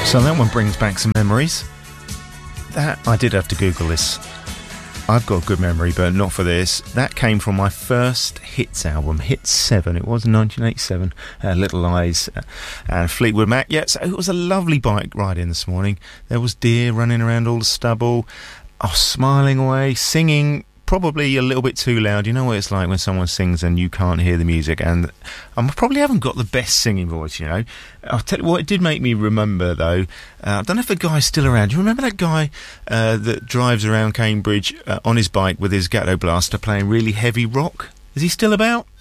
So that one brings back some memories. That I did have to Google this. I've got a good memory, but not for this. That came from my first Hits album, Hits 7. It was 1987. Little Eyes and Fleetwood Mac. Yeah, so it was a lovely bike ride in this morning. There was deer running around all the stubble. I was smiling away, singing probably a little bit too loud. You know what it's like when someone sings and you can't hear the music, and I probably haven't got the best singing voice, you know. I'll tell you what, it did make me remember though, I don't know if the guy's still around. Do you remember that guy that drives around Cambridge on his bike with his Gatto Blaster playing really heavy rock? Is he still about?